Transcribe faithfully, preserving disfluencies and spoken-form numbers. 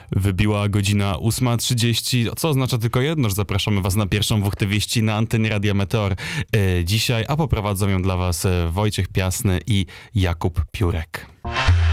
Wybiła godzina ósma trzydzieści, co oznacza tylko jedno, że zapraszamy was na pierwszą Wuchtę Wieści na antenie Radia Meteor e, dzisiaj, a poprowadzą ją dla was Wojciech Piasny i Jakub Piórek.